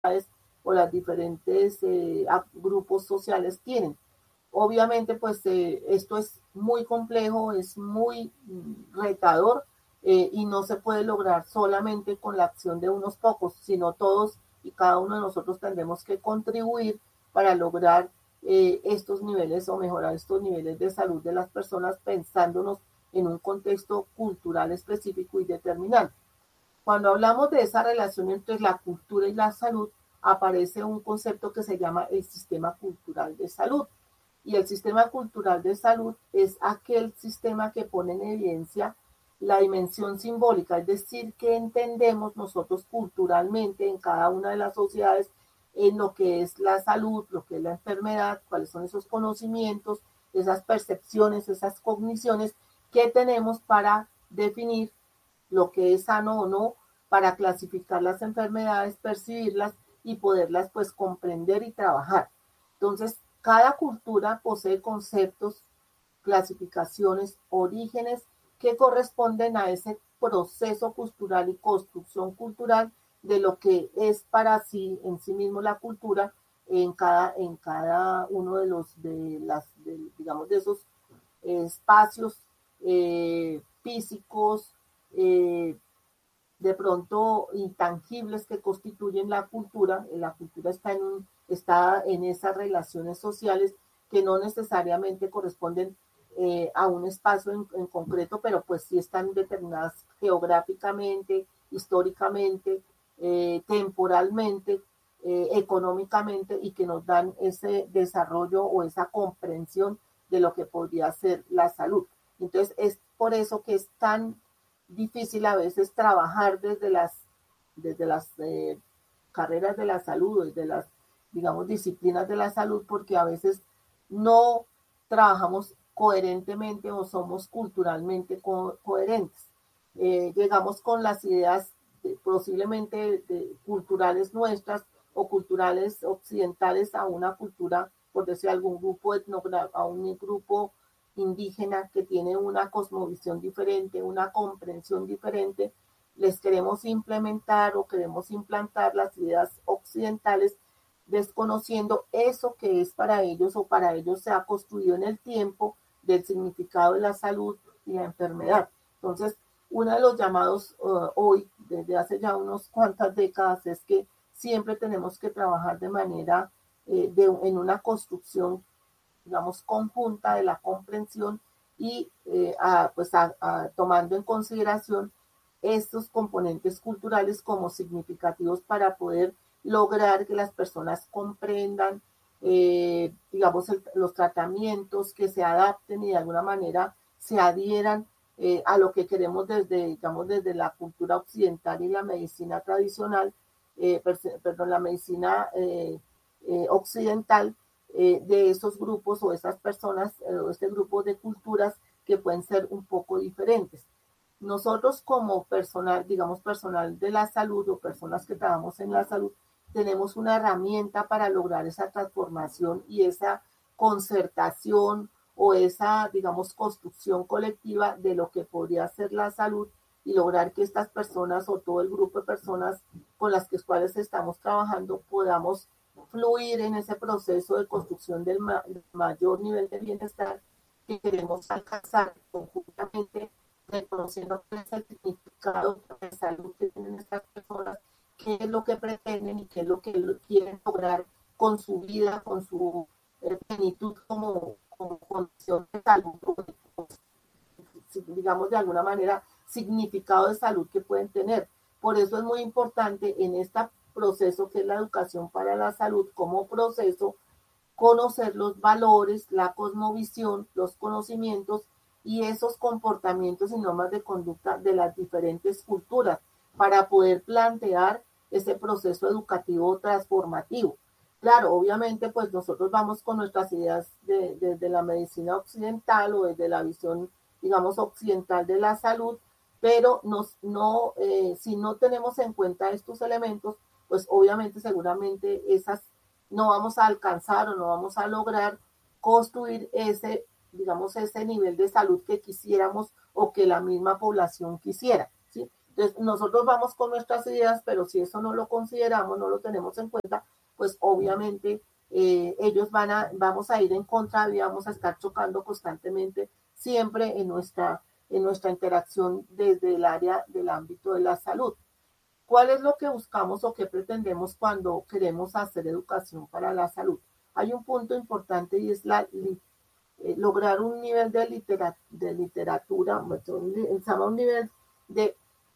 o las diferentes grupos sociales tienen. Obviamente, pues esto es muy complejo, es muy retador y no se puede lograr solamente con la acción de unos pocos, sino todos y cada uno de nosotros tendremos que contribuir para lograr estos niveles o mejorar estos niveles de salud de las personas pensándonos en un contexto cultural específico y determinante. Cuando hablamos de esa relación entre la cultura y la salud, aparece un concepto que se llama el sistema cultural de salud. Y el sistema cultural de salud es aquel sistema que pone en evidencia la dimensión simbólica, es decir, que entendemos nosotros culturalmente en cada una de las sociedades en lo que es la salud, lo que es la enfermedad, cuáles son esos conocimientos, esas percepciones, esas cogniciones que tenemos para definir lo que es sano o no, para clasificar las enfermedades, percibirlas y poderlas pues comprender y trabajar. Entonces, cada cultura posee conceptos, clasificaciones, orígenes que corresponden a ese proceso cultural y construcción cultural de lo que es para sí en sí mismo la cultura en cada uno de los digamos de esos espacios físicos de pronto intangibles que constituyen la cultura. La cultura está en esas relaciones sociales que no necesariamente corresponden a un espacio en concreto, pero pues sí están determinadas geográficamente, históricamente, temporalmente, económicamente y que nos dan ese desarrollo o esa comprensión de lo que podría ser la salud. Entonces es por eso que es tan difícil a veces trabajar desde las carreras de la salud, desde las, digamos, disciplinas de la salud, porque a veces no trabajamos coherentemente o somos culturalmente coherentes. Llegamos con las ideas posiblemente culturales nuestras o culturales occidentales a una cultura, por decir algún grupo etnográfico, a un grupo indígena que tiene una cosmovisión diferente, una comprensión diferente, les queremos implementar o queremos implantar las ideas occidentales desconociendo eso que es para ellos o para ellos se ha construido en el tiempo del significado de la salud y la enfermedad. Entonces, uno de los llamados hoy, desde hace ya unas cuantas décadas, es que siempre tenemos que trabajar de manera, en una construcción digamos, conjunta de la comprensión y tomando en consideración estos componentes culturales como significativos para poder lograr que las personas comprendan, digamos, los tratamientos que se adapten y de alguna manera se adhieran a lo que queremos desde, digamos, desde la cultura occidental y la medicina tradicional, la medicina occidental, de esos grupos o esas personas o este grupo de culturas que pueden ser un poco diferentes. Nosotros como personal, digamos personal de la salud o personas que trabajamos en la salud, tenemos una herramienta para lograr esa transformación y esa concertación o esa, digamos, construcción colectiva de lo que podría ser la salud y lograr que estas personas o todo el grupo de personas con las cuales estamos trabajando podamos fluir en ese proceso de construcción del mayor nivel de bienestar que queremos alcanzar conjuntamente, reconociendo cuál es el significado de salud que tienen estas personas, qué es lo que pretenden y qué es lo que quieren lograr con su vida, con su plenitud como condición de salud, digamos de alguna manera, significado de salud que pueden tener. Por eso es muy importante en este proceso que es la educación para la salud como proceso, conocer los valores, la cosmovisión, los conocimientos y esos comportamientos y normas de conducta de las diferentes culturas para poder plantear ese proceso educativo transformativo. Claro, obviamente, pues nosotros vamos con nuestras ideas desde la medicina occidental o desde la visión, digamos, occidental de la salud, pero si no tenemos en cuenta estos elementos, pues obviamente seguramente esas no vamos a alcanzar o no vamos a lograr construir ese, digamos, ese nivel de salud que quisiéramos o que la misma población quisiera, ¿sí? Entonces, nosotros vamos con nuestras ideas, pero si eso no lo consideramos, no lo tenemos en cuenta, pues obviamente vamos a ir en contra y vamos a estar chocando constantemente siempre en nuestra interacción desde el área del ámbito de la salud. ¿Cuál es lo que buscamos o qué pretendemos cuando queremos hacer educación para la salud? Hay un punto importante y es lograr un nivel de literatura, un nivel de,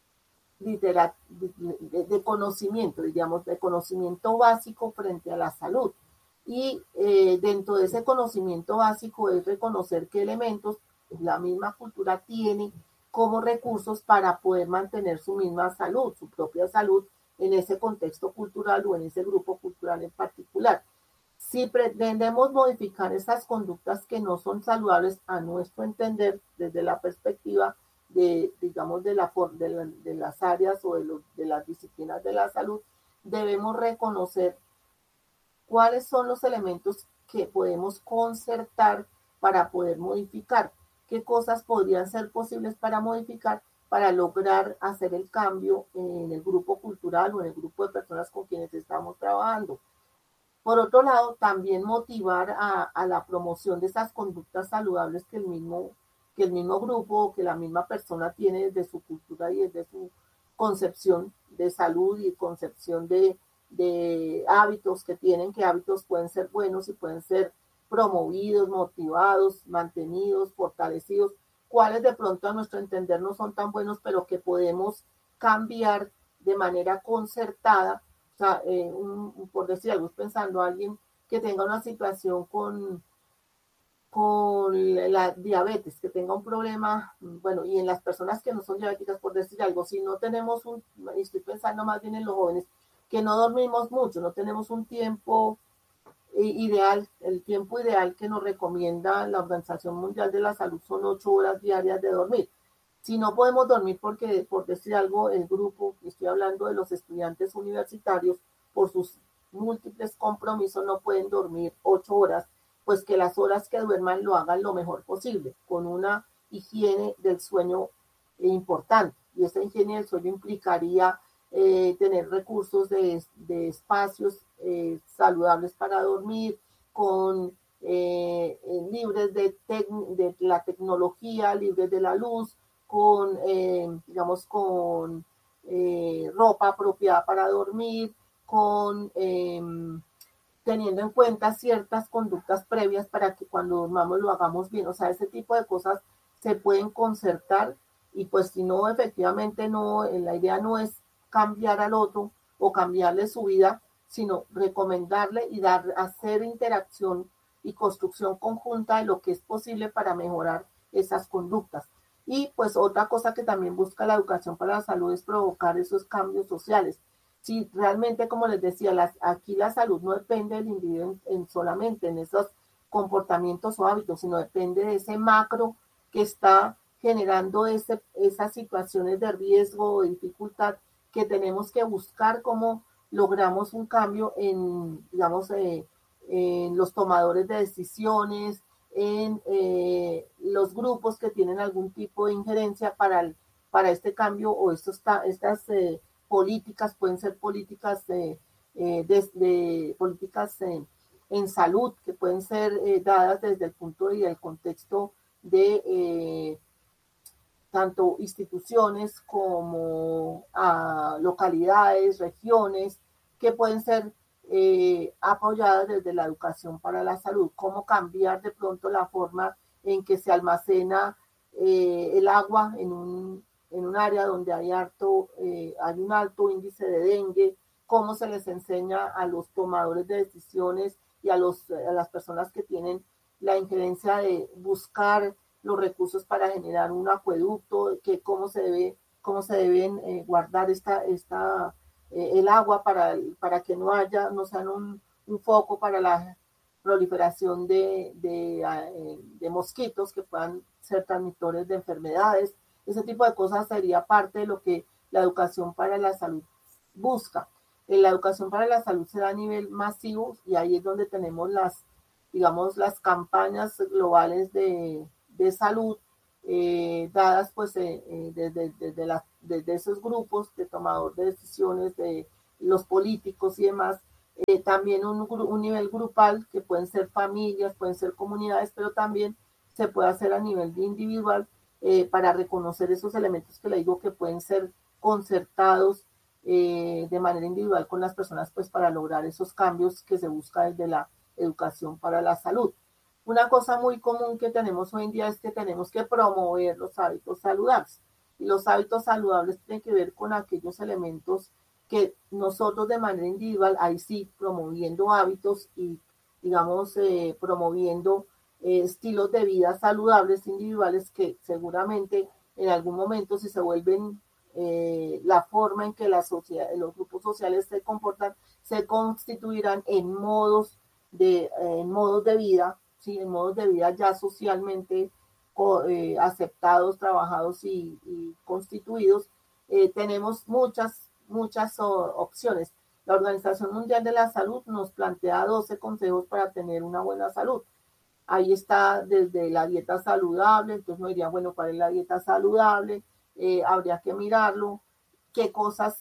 de conocimiento, digamos, de conocimiento básico frente a la salud. Y dentro de ese conocimiento básico es reconocer qué elementos la misma cultura tiene como recursos para poder mantener su misma salud, su propia salud en ese contexto cultural o en ese grupo cultural en particular. Si pretendemos modificar esas conductas que no son saludables a nuestro entender desde la perspectiva de, digamos, de las áreas o de las disciplinas de la salud, debemos reconocer cuáles son los elementos que podemos concertar para poder modificar, qué cosas podrían ser posibles para modificar para lograr hacer el cambio en el grupo cultural o en el grupo de personas con quienes estamos trabajando. Por otro lado, también motivar a la promoción de esas conductas saludables que el mismo grupo, que la misma persona tiene desde su cultura y desde su concepción de salud y concepción de hábitos que tienen, que hábitos pueden ser buenos y pueden ser promovidos, motivados, mantenidos, fortalecidos, cuáles de pronto a nuestro entender no son tan buenos, pero que podemos cambiar de manera concertada. O sea, por decir algo, pensando a alguien que tenga una situación con la diabetes, que tenga un problema, bueno, y en las personas que no son diabéticas, por decir algo, si no tenemos estoy pensando más bien en los jóvenes, que no dormimos mucho, no tenemos un tiempo ideal, el tiempo ideal que nos recomienda la Organización Mundial de la Salud son 8 horas diarias de dormir. Si no podemos dormir porque, por decir algo, el grupo, estoy hablando de los estudiantes universitarios, por sus múltiples compromisos no pueden dormir 8 horas, pues que las horas que duerman lo hagan lo mejor posible, con una higiene del sueño importante. Y esa higiene del sueño implicaría tener recursos de espacios saludables para dormir, con libres de la tecnología, libres de la luz, con, digamos, con ropa apropiada para dormir, con teniendo en cuenta ciertas conductas previas para que cuando dormamos lo hagamos bien. O sea, ese tipo de cosas se pueden concertar y pues si no, efectivamente no, la idea no es cambiar al otro o cambiarle su vida, sino recomendarle y hacer interacción y construcción conjunta de lo que es posible para mejorar esas conductas. Y pues otra cosa que también busca la educación para la salud es provocar esos cambios sociales. Si realmente, como les decía, aquí la salud no depende del individuo solamente en esos comportamientos o hábitos, sino depende de ese macro que está generando esas situaciones de riesgo o dificultad que tenemos que buscar cómo logramos un cambio en, digamos, en los tomadores de decisiones, en los grupos que tienen algún tipo de injerencia para este cambio o estas políticas, pueden ser políticas políticas en salud, que pueden ser dadas desde el punto y el contexto de tanto instituciones como localidades, regiones, que pueden ser apoyadas desde la educación para la salud, cómo cambiar de pronto la forma en que se almacena el agua en un área donde hay un alto índice de dengue, cómo se les enseña a los tomadores de decisiones y a las personas que tienen la injerencia de buscar los recursos para generar un acueducto, cómo se deben guardar el agua para que no sean un foco para la proliferación de mosquitos que puedan ser transmitores de enfermedades. Ese tipo de cosas sería parte de lo que la educación para la salud busca. La educación para la salud se da a nivel masivo y ahí es donde tenemos digamos, las campañas globales de salud dadas pues desde desde esos grupos de tomador de decisiones, de los políticos y demás, también un nivel grupal, que pueden ser familias, pueden ser comunidades, pero también se puede hacer a nivel de individual, para reconocer esos elementos que le digo que pueden ser concertados de manera individual con las personas, pues para lograr esos cambios que se busca desde la educación para la salud. Una cosa muy común que tenemos hoy en día es que tenemos que promover los hábitos saludables. Y los hábitos saludables tienen que ver con aquellos elementos que nosotros de manera individual, ahí sí, promoviendo hábitos y, digamos, promoviendo estilos de vida saludables individuales que seguramente en algún momento, si se vuelven la forma en que la sociedad, los grupos sociales se comportan, se constituirán en modos de vida, ¿sí? En modos de vida ya socialmente aceptados, trabajados y constituidos. Tenemos muchas opciones. La Organización Mundial de la Salud nos plantea 12 consejos para tener una buena salud. Ahí está desde la dieta saludable, entonces nos diría, bueno, ¿cuál es la dieta saludable? Habría que mirarlo, qué cosas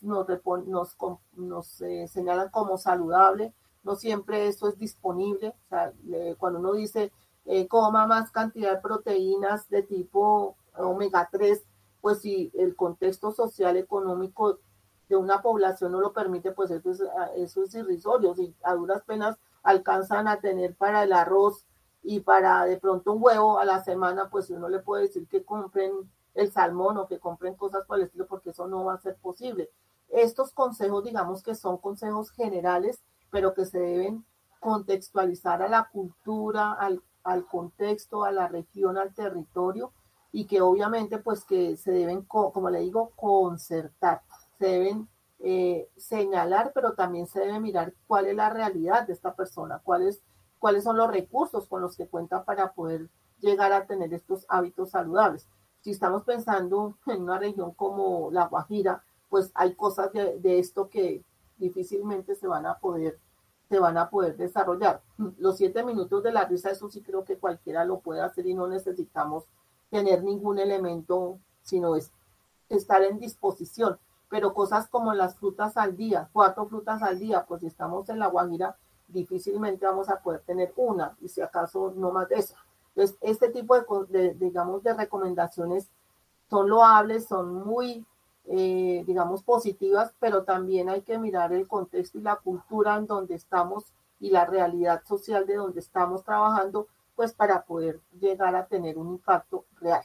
nos señalan como saludable. No siempre eso es disponible. O sea, cuando uno dice coma más cantidad de proteínas de tipo omega 3, pues si el contexto social, económico de una población no lo permite, pues eso es irrisorio. Si a duras penas alcanzan a tener para el arroz y para de pronto un huevo a la semana, pues uno le puede decir que compren el salmón o que compren cosas por el estilo, porque eso no va a ser posible. Estos consejos, digamos que son consejos generales, pero que se deben contextualizar a la cultura, al contexto, a la región, al territorio, y que obviamente pues que se deben, como le digo, concertar, se deben señalar, pero también se debe mirar cuál es la realidad de esta persona, cuáles son los recursos con los que cuenta para poder llegar a tener estos hábitos saludables. Si estamos pensando en una región como La Guajira, pues hay cosas de esto que difícilmente se van a poder desarrollar. Los 7 minutos de la risa, eso sí creo que cualquiera lo puede hacer y no necesitamos tener ningún elemento, sino es estar en disposición. Pero cosas como las frutas al día, 4 frutas al día, pues si estamos en La Guajira, difícilmente vamos a poder tener una, y si acaso no más de eso. Entonces, este tipo digamos, de recomendaciones son loables, son muy, digamos, positivas, pero también hay que mirar el contexto y la cultura en donde estamos y la realidad social de donde estamos trabajando, pues para poder llegar a tener un impacto real.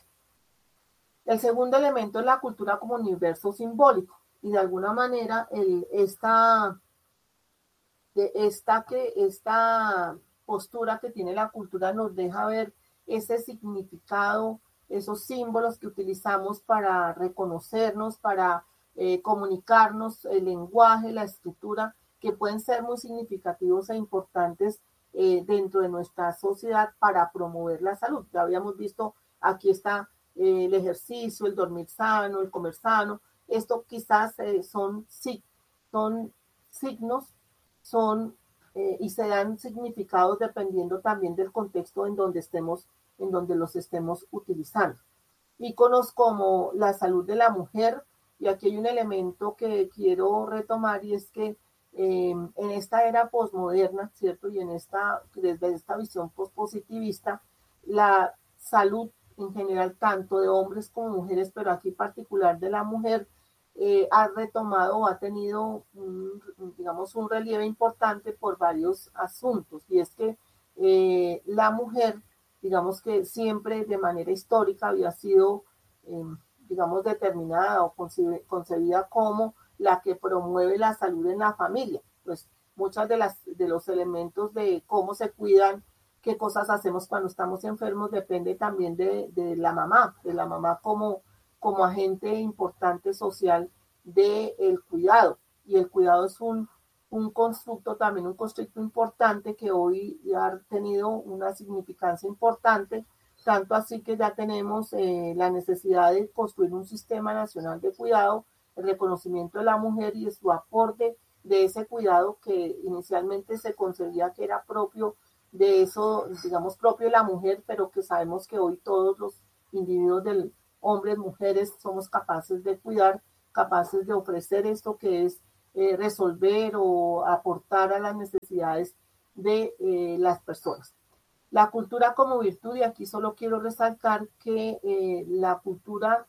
El segundo elemento es la cultura como universo simbólico, y de alguna manera esta postura que tiene la cultura nos deja ver ese significado, esos símbolos que utilizamos para reconocernos, para comunicarnos, el lenguaje, la escritura, que pueden ser muy significativos e importantes dentro de nuestra sociedad para promover la salud. Ya habíamos visto, aquí está el ejercicio, el dormir sano, el comer sano. Esto quizás son signos, y se dan significados dependiendo también del contexto en donde los estemos utilizando. Íconos como la salud de la mujer, y aquí hay un elemento que quiero retomar, y es que en esta era posmoderna, ¿cierto? Y desde esta visión pospositivista, la salud en general, tanto de hombres como mujeres, pero aquí particular de la mujer, ha retomado o ha tenido, digamos, un relieve importante por varios asuntos. Y es que la mujer, digamos que siempre de manera histórica había sido, digamos, determinada o concebida como la que promueve la salud en la familia. Pues muchas de los elementos de cómo se cuidan, qué cosas hacemos cuando estamos enfermos, depende también de la mamá como agente importante social del cuidado. Y el cuidado es un constructo, también un constructo importante que hoy ya ha tenido una significancia importante, tanto así que ya tenemos la necesidad de construir un sistema nacional de cuidado, el reconocimiento de la mujer y de su aporte de ese cuidado que inicialmente se concebía que era propio de eso, digamos, propio de la mujer, pero que sabemos que hoy todos los individuos, hombres, mujeres, somos capaces de cuidar, capaces de ofrecer esto que es resolver o aportar a las necesidades de las personas. La cultura como virtud, y aquí solo quiero resaltar que la cultura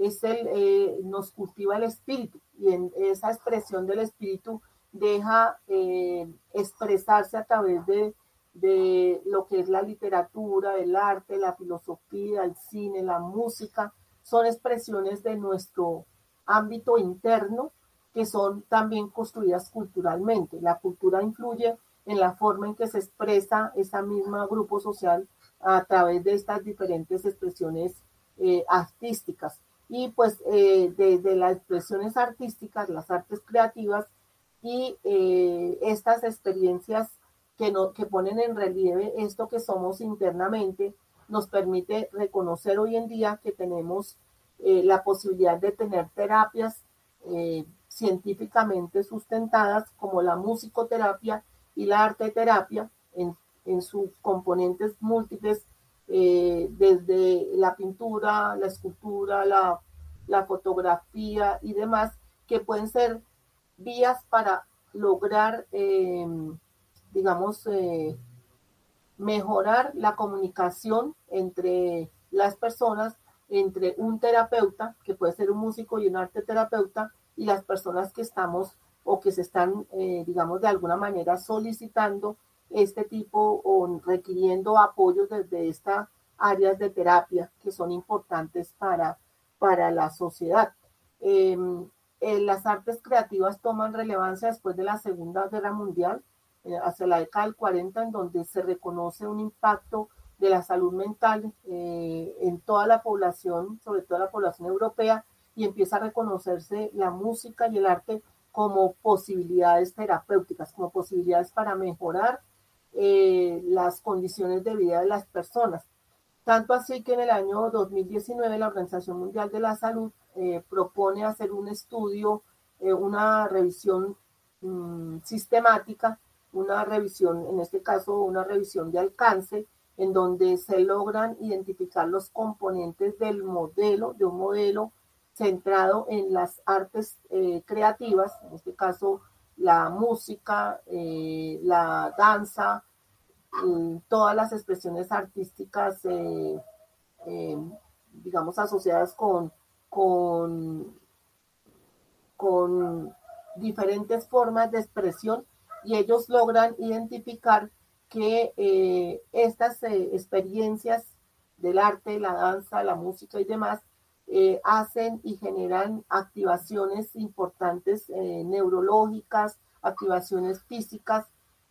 nos cultiva el espíritu, y en esa expresión del espíritu deja expresarse a través de lo que es la literatura, el arte, la filosofía, el cine, la música. Son expresiones de nuestro ámbito interno que son también construidas culturalmente. La cultura influye en la forma en que se expresa esa misma grupo social a través de estas diferentes expresiones artísticas. Y pues desde las expresiones artísticas, las artes creativas y estas experiencias que ponen en relieve esto que somos internamente, nos permite reconocer hoy en día que tenemos la posibilidad de tener terapias científicamente sustentadas como la musicoterapia y la arteterapia en sus componentes múltiples, desde la pintura, la escultura, la fotografía y demás, que pueden ser vías para lograr, digamos, mejorar la comunicación entre las personas, entre un terapeuta, que puede ser un músico y un arteterapeuta, y las personas que estamos o que se están, digamos, de alguna manera solicitando este tipo o requiriendo apoyos desde estas áreas de terapia que son importantes para la sociedad. Las artes creativas toman relevancia después de la Segunda Guerra Mundial, hacia la década del 40, en donde se reconoce un impacto de la salud mental en toda la población, sobre todo la población europea, y empieza a reconocerse la música y el arte como posibilidades terapéuticas, como posibilidades para mejorar las condiciones de vida de las personas. Tanto así que en el año 2019 la Organización Mundial de la Salud propone hacer un estudio, una revisión sistemática, una revisión, en este caso una revisión de alcance, en donde se logran identificar los componentes de un modelo centrado en las artes creativas, en este caso la música, la danza, todas las expresiones artísticas, digamos, asociadas con diferentes formas de expresión, y ellos logran identificar que estas experiencias del arte, la danza, la música y demás hacen y generan activaciones importantes neurológicas, activaciones físicas,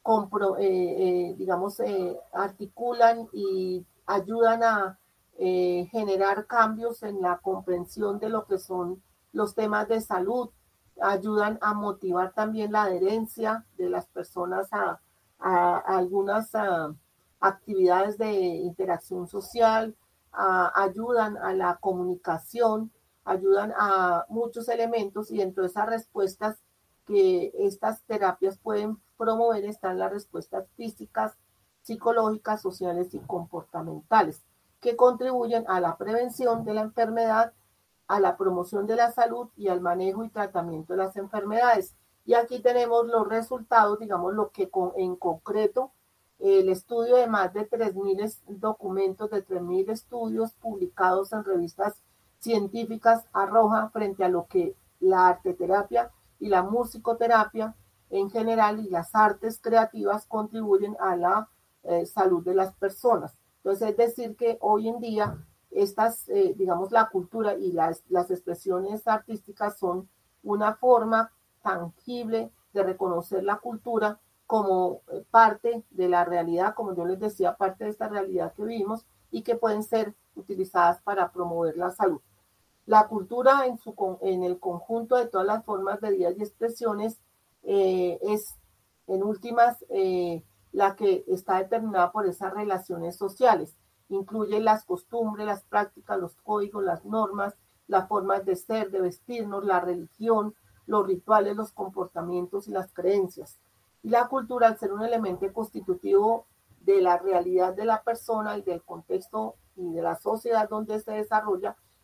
digamos, articulan y ayudan a generar cambios en la comprensión de lo que son los temas de salud, ayudan a motivar también la adherencia de las personas a algunas actividades de interacción social, ayudan a la comunicación, ayudan a muchos elementos, y dentro de esas respuestas que estas terapias pueden promover están las respuestas físicas, psicológicas, sociales y comportamentales, que contribuyen a la prevención de la enfermedad, a la promoción de la salud y al manejo y tratamiento de las enfermedades. Y aquí tenemos los resultados, digamos, lo que en concreto el estudio de más de 3.000 documentos, de 3.000 estudios publicados en revistas científicas arroja frente a lo que la arteterapia y la musicoterapia en general y las artes creativas contribuyen a la salud de las personas. Entonces, es decir que hoy en día estas, digamos, la cultura y las expresiones artísticas son una forma tangible de reconocer la cultura como parte de la realidad, como yo les decía, parte de esta realidad que vivimos, y que pueden ser utilizadas para promover la salud. La cultura en el conjunto de todas las formas de vida y expresiones es, en últimas, la que está determinada por esas relaciones sociales. Incluye las costumbres, las prácticas, los códigos, las normas, las formas de ser, de vestirnos, la religión, los rituales, los comportamientos y las creencias. Y la cultura, al ser un elemento constitutivo de la realidad de la persona y del contexto y de la sociedad donde se desarrolla,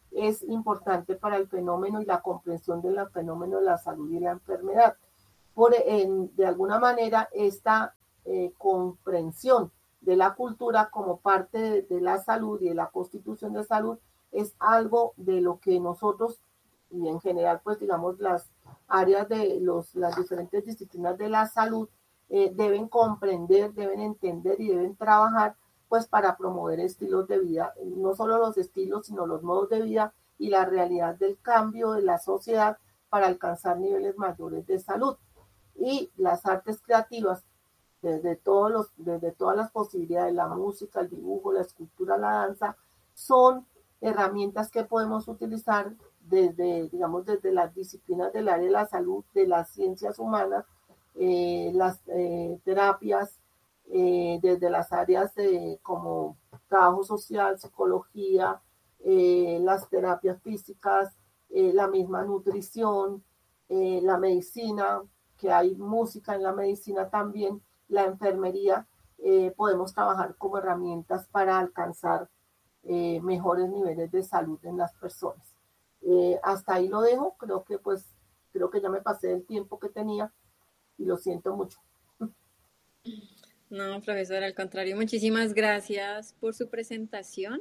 es importante para el fenómeno y la comprensión del fenómeno de la salud y la enfermedad. De alguna manera, esta comprensión de la cultura como parte de la salud y de la constitución de salud es algo de lo que nosotros, y en general, pues digamos, las áreas de las diferentes disciplinas de la salud deben comprender, deben entender y deben trabajar pues para promover estilos de vida, no solo los estilos, sino los modos de vida y la realidad del cambio de la sociedad para alcanzar niveles mayores de salud. Y las artes creativas, desde todas las posibilidades, la música, el dibujo, la escultura, la danza, son herramientas que podemos utilizar digamos, desde las disciplinas del área de la salud, de las ciencias humanas, las terapias, desde las áreas como trabajo social, psicología, las terapias físicas, la misma nutrición, la medicina, que hay música en la medicina también, la enfermería, podemos trabajar como herramientas para alcanzar mejores niveles de salud en las personas. Hasta ahí lo dejo, creo que ya me pasé el tiempo que tenía y lo siento mucho. No, profesora, al contrario, muchísimas gracias por su presentación.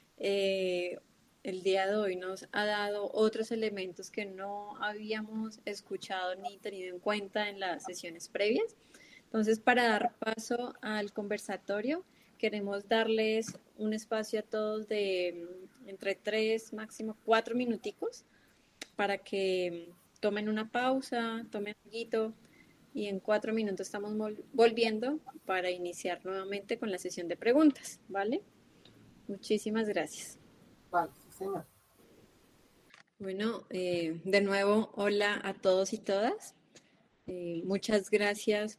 El día de hoy nos ha dado otros elementos que no habíamos escuchado ni tenido en cuenta en las sesiones previas. Entonces, para dar paso al conversatorio, queremos darles un espacio a todos de entre 3, máximo 4 minuticos para que tomen una pausa, tomen un poquito y en 4 minutos estamos volviendo para iniciar nuevamente con la sesión de preguntas, ¿vale? Muchísimas gracias. Vale, sí, señor. Bueno, de nuevo, hola a todos y todas. Muchas gracias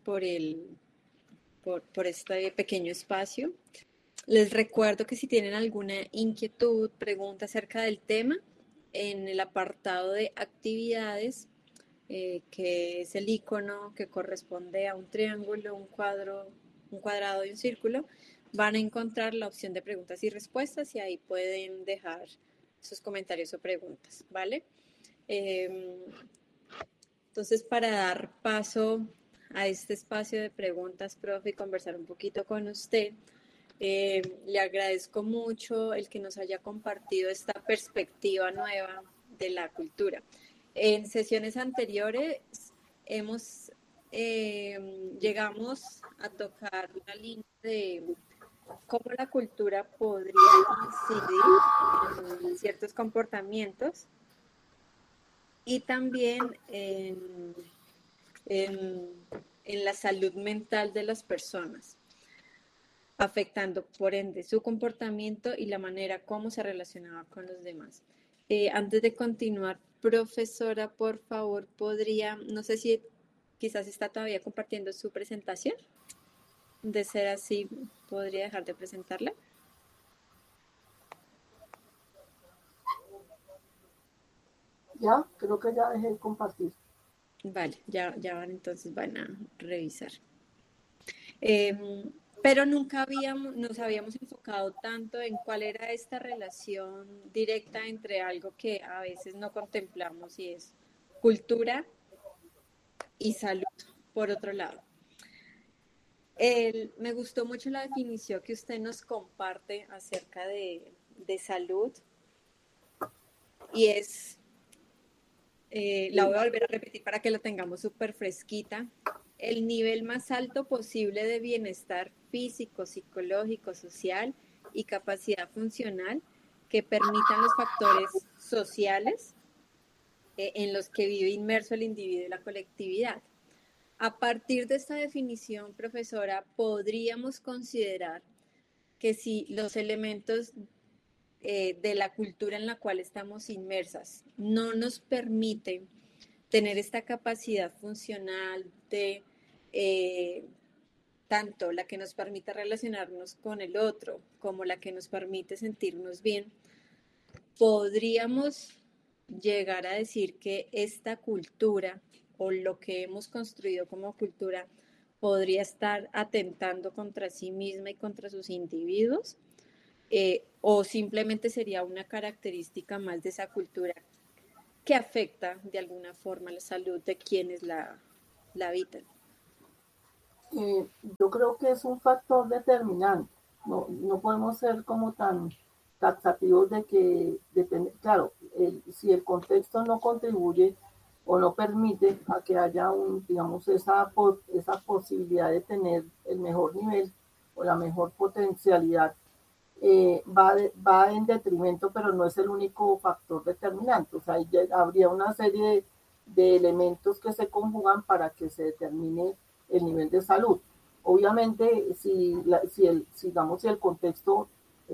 por este pequeño espacio. Les recuerdo que si tienen alguna inquietud, pregunta acerca del tema, en el apartado de actividades, que es el icono que corresponde a un triángulo, un cuadrado y un círculo, van a encontrar la opción de preguntas y respuestas y ahí pueden dejar sus comentarios o preguntas, ¿vale? Entonces, para dar paso a este espacio de preguntas, profe, y conversar un poquito con usted, le agradezco mucho el que nos haya compartido esta perspectiva nueva de la cultura. En sesiones anteriores llegamos a tocar la línea de cómo la cultura podría incidir en ciertos comportamientos y también en la salud mental de las personas, afectando por ende su comportamiento y la manera como se relacionaba con los demás. Antes de continuar, profesora, por favor, no sé si quizás está todavía compartiendo su presentación. De ser así, ¿podría dejar de presentarla? Ya, creo que ya dejé de compartir. Vale, ya entonces van a revisar. Pero nunca nos habíamos enfocado tanto en cuál era esta relación directa entre algo que a veces no contemplamos y es cultura y salud, por otro lado. Me gustó mucho la definición que usted nos comparte acerca de salud y la voy a volver a repetir para que la tengamos súper fresquita. El nivel más alto posible de bienestar físico, psicológico, social y capacidad funcional que permitan los factores sociales en los que vive inmerso el individuo y la colectividad. A partir de esta definición, profesora, podríamos considerar que si los elementos de la cultura en la cual estamos inmersas no nos permiten tener esta capacidad funcional de tanto la que nos permite relacionarnos con el otro como la que nos permite sentirnos bien, podríamos llegar a decir que esta cultura o lo que hemos construido como cultura podría estar atentando contra sí misma y contra sus individuos. o simplemente sería una característica más de esa cultura que afecta de alguna forma la salud de quienes la habitan. Yo creo que es un factor determinante. No podemos ser como tan taxativos de que depende, claro, si el contexto no contribuye o no permite a que haya digamos, esa posibilidad de tener el mejor nivel o la mejor potencialidad, va en detrimento, pero no es el único factor determinante. O sea, habría una serie de elementos que se conjugan para que se determine el nivel de salud. Obviamente, si el contexto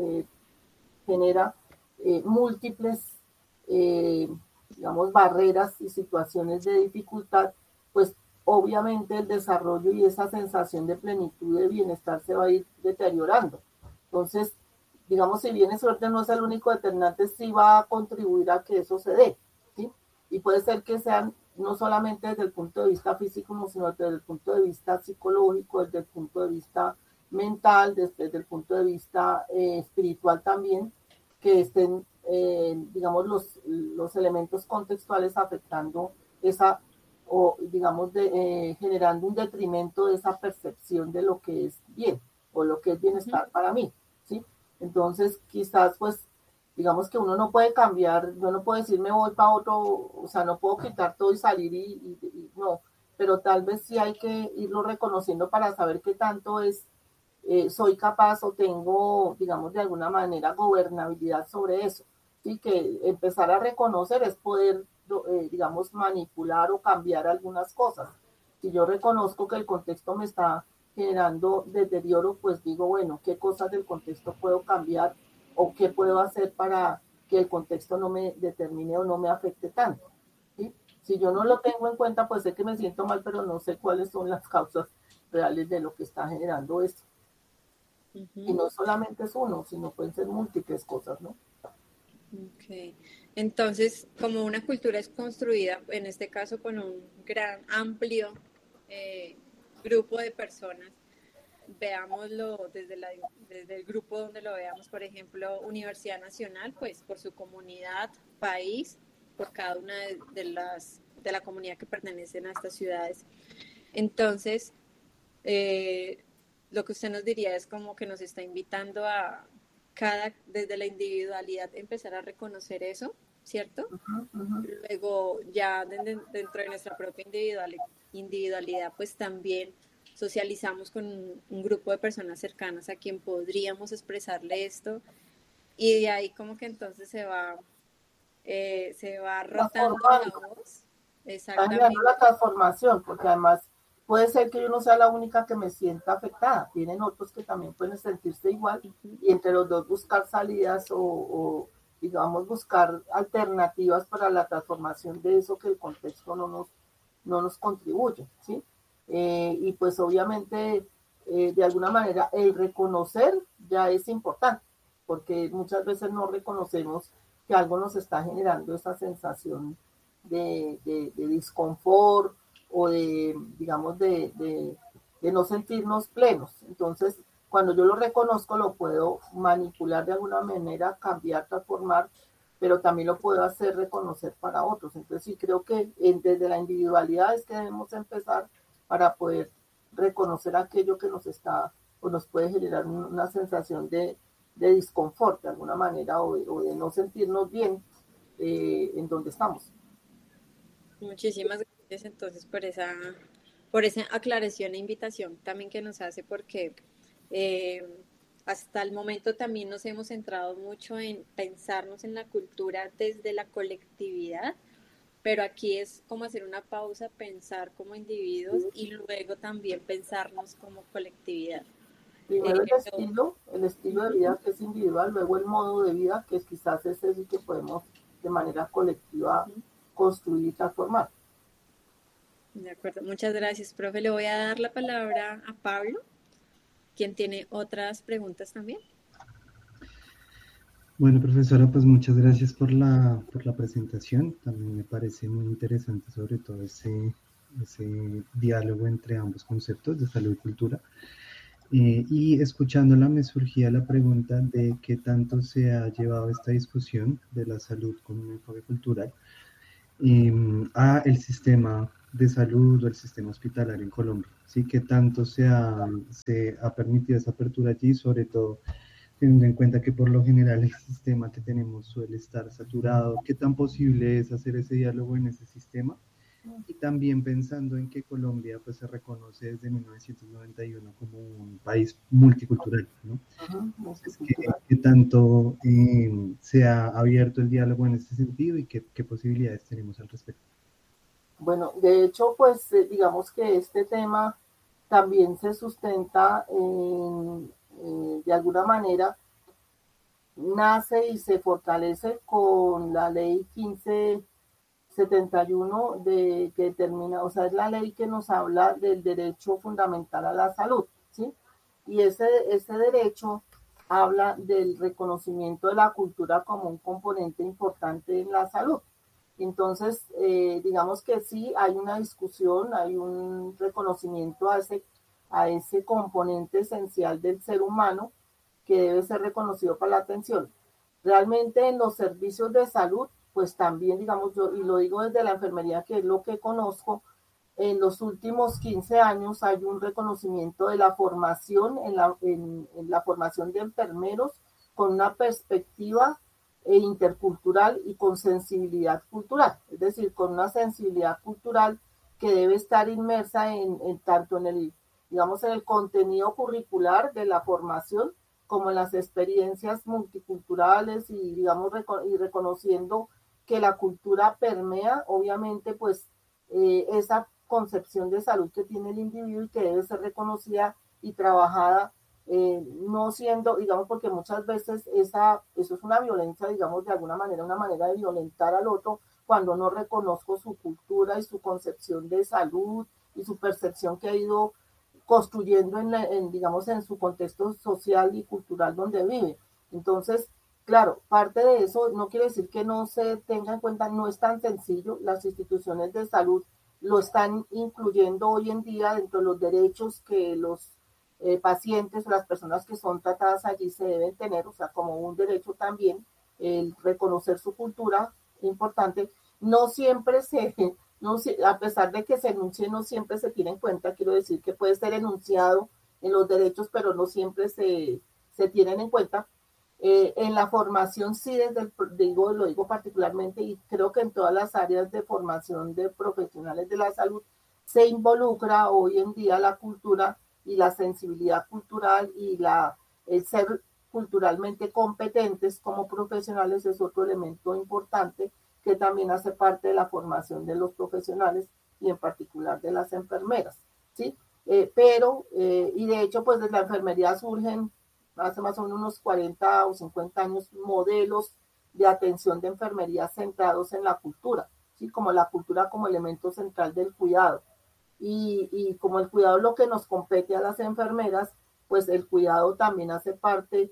genera múltiples, eh, digamos, barreras y situaciones de dificultad, pues obviamente el desarrollo y esa sensación de plenitud, de bienestar se va a ir deteriorando. Entonces, digamos, si bien suerte no es el único determinante, sí va a contribuir a que eso se dé, ¿sí? Y puede ser que sean no solamente desde el punto de vista físico, sino desde el punto de vista psicológico, desde el punto de vista mental, desde el punto de vista espiritual también, que estén, digamos, los elementos contextuales afectando esa, o digamos, generando un detrimento de esa percepción de lo que es bien o lo que es bienestar para mí, ¿sí? Entonces, quizás, pues, digamos que uno no puede cambiar, yo no puedo decir me voy para otro, o sea, no puedo quitar todo y salir no, pero tal vez sí hay que irlo reconociendo para saber qué tanto soy capaz o tengo, digamos, de alguna manera gobernabilidad sobre eso. Sí, que empezar a reconocer es poder, digamos, manipular o cambiar algunas cosas. Si yo reconozco que el contexto me está generando deterioro, pues digo, bueno, ¿qué cosas del contexto puedo cambiar o qué puedo hacer para que el contexto no me determine o no me afecte tanto? ¿Sí? Si yo no lo tengo en cuenta, pues sé que me siento mal, pero no sé cuáles son las causas reales de lo que está generando esto. Y no solamente es uno, sino pueden ser múltiples cosas, ¿no? Ok. Entonces, como una cultura es construida, en este caso con un gran, amplio grupo de personas, veámoslo desde el grupo donde lo veamos, por ejemplo, Universidad Nacional, pues por su comunidad, país, por cada una de la comunidad que pertenecen a estas ciudades. Entonces, lo que usted nos diría es como que nos está invitando a desde la individualidad, empezar a reconocer eso, ¿cierto? Luego, ya dentro de nuestra propia individualidad, pues también socializamos con un grupo de personas cercanas a quien podríamos expresarle esto, y de ahí como que entonces se va rotando la voz. Está generando Exactamente. la transformación, porque además puede ser que yo no sea la única que me sienta afectada, tienen otros que también pueden sentirse igual, y entre los dos buscar salidas o digamos, buscar alternativas para la transformación de eso que el contexto no nos contribuye, ¿sí? Y pues obviamente, de alguna manera, el reconocer ya es importante, porque muchas veces no reconocemos que algo nos está generando esa sensación de disconfort o de, digamos, de no sentirnos plenos. Entonces, cuando yo lo reconozco, lo puedo manipular de alguna manera, cambiar, transformar, pero también lo puedo hacer reconocer para otros. Entonces, sí creo que desde la individualidad es que debemos empezar para poder reconocer aquello que nos está o nos puede generar una sensación de disconfort de alguna manera o de no sentirnos bien en donde estamos. Muchísimas gracias entonces por esa aclaración e invitación también que nos hace, porque eh, hasta el momento también nos hemos centrado mucho en pensarnos en la cultura desde la colectividad, pero aquí es como hacer una pausa, pensar como individuos y luego también pensarnos como colectividad. Primero Yo, el estilo de ujú, vida que es individual, luego el modo de vida que es quizás ese es el que podemos de manera colectiva ujú. construir y transformar. De acuerdo, muchas gracias, profe. Le voy a dar la palabra a Pablo, quien tiene otras preguntas también. Bueno, profesora, pues muchas gracias por la presentación. También me parece muy interesante sobre todo ese diálogo entre ambos conceptos de salud y cultura. Y escuchándola me surgía la pregunta de qué tanto se ha llevado esta discusión de la salud con un enfoque cultural a el sistema de salud o el sistema hospitalario en Colombia. ¿Sí? ¿Qué tanto se ha permitido esa apertura allí, sobre todo teniendo en cuenta que por lo general el sistema que tenemos suele estar saturado? ¿Qué tan posible es hacer ese diálogo en ese sistema? Y también pensando en que Colombia pues, se reconoce desde 1991 como un país multicultural, ¿no? Entonces, ¿qué tanto se ha abierto el diálogo en este sentido y qué posibilidades tenemos al respecto? Bueno, de hecho, pues digamos que este tema también se sustenta de alguna manera, nace y se fortalece con la ley 1571 que determina, o sea, es la ley que nos habla del derecho fundamental a la salud, ¿sí? Y ese derecho habla del reconocimiento de la cultura como un componente importante en la salud. Entonces, digamos que sí, hay una discusión, hay un reconocimiento a ese componente esencial del ser humano que debe ser reconocido para la atención. Realmente en los servicios de salud, pues también, digamos yo, y lo digo desde la enfermería, que es lo que conozco, en los últimos 15 años hay un reconocimiento de la formación, en la formación de enfermeros con una perspectiva intercultural y con sensibilidad cultural, es decir, con una sensibilidad cultural que debe estar inmersa tanto en el, digamos, en el contenido curricular de la formación como en las experiencias multiculturales y, digamos, y reconociendo que la cultura permea, obviamente, pues, esa concepción de salud que tiene el individuo y que debe ser reconocida y trabajada, no siendo, digamos, porque muchas veces eso es una violencia, digamos, de alguna manera, una manera de violentar al otro cuando no reconozco su cultura y su concepción de salud y su percepción que ha ido construyendo digamos, en su contexto social y cultural donde vive. Entonces, claro, parte de eso no quiere decir que no se tenga en cuenta, no es tan sencillo, las instituciones de salud lo están incluyendo hoy en día dentro de los derechos que los pacientes o las personas que son tratadas allí se deben tener, o sea, como un derecho también, el reconocer su cultura, importante. No siempre no, a pesar de que se enuncie, no siempre se tiene en cuenta, quiero decir que puede ser enunciado en los derechos, pero no siempre se tienen en cuenta. En la formación sí, lo digo particularmente y creo que en todas las áreas de formación de profesionales de la salud se involucra hoy en día la cultura y la sensibilidad cultural y el ser culturalmente competentes como profesionales es otro elemento importante que también hace parte de la formación de los profesionales y en particular de las enfermeras, ¿sí? Y de hecho, pues desde la enfermería surgen hace más o menos unos 40 o 50 años modelos de atención de enfermería centrados en la cultura, ¿sí? Como la cultura como elemento central del cuidado. Y como el cuidado es lo que nos compete a las enfermeras, pues el cuidado también hace parte,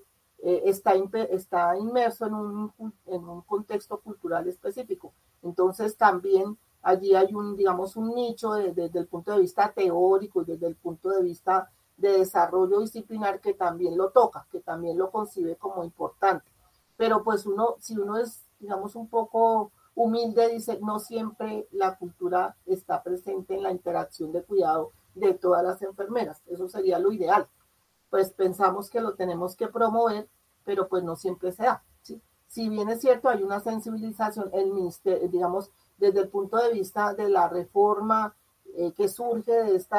está inmerso en un contexto cultural específico. Entonces también allí hay digamos, un nicho desde el punto de vista teórico y desde el punto de vista de desarrollo disciplinar que también lo toca, que también lo concibe como importante. Pero pues si uno es, digamos, un poco humilde, dice, no siempre la cultura está presente en la interacción de cuidado de todas las enfermeras. Eso sería lo ideal. Pues pensamos que lo tenemos que promover, pero pues no siempre se da. ¿Sí? Si bien es cierto, hay una sensibilización, el ministerio, digamos, desde el punto de vista de la reforma que surge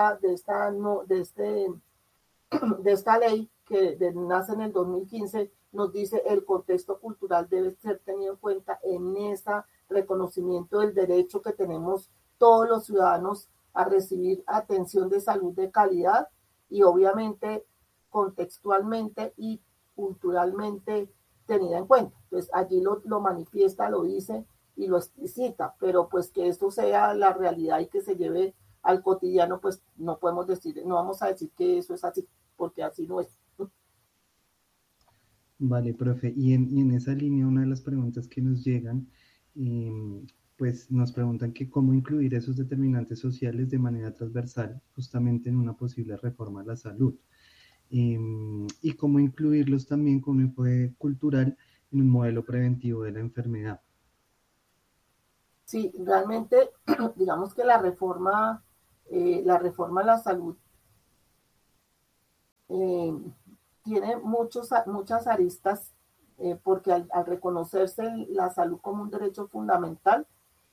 de esta ley nace en el 2015, nos dice el contexto cultural debe ser tenido en cuenta en ese reconocimiento del derecho que tenemos todos los ciudadanos a recibir atención de salud de calidad y obviamente contextualmente y culturalmente tenida en cuenta. Entonces allí lo manifiesta, lo dice y lo explicita, pero pues que esto sea la realidad y que se lleve al cotidiano, pues no podemos decir, no vamos a decir que eso es así, porque así no es. Vale, profe. Y en esa línea, una de las preguntas que nos llegan, pues nos preguntan que cómo incluir esos determinantes sociales de manera transversal, justamente en una posible reforma a la salud. y cómo incluirlos también con un enfoque cultural en un modelo preventivo de la enfermedad. Sí, realmente, digamos que la reforma a la salud eh, tiene muchas aristas, porque al reconocerse la salud como un derecho fundamental,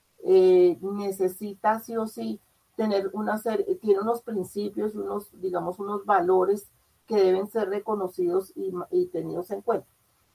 necesita sí o sí tener tiene unos principios, digamos, unos valores que deben ser reconocidos y tenidos en cuenta.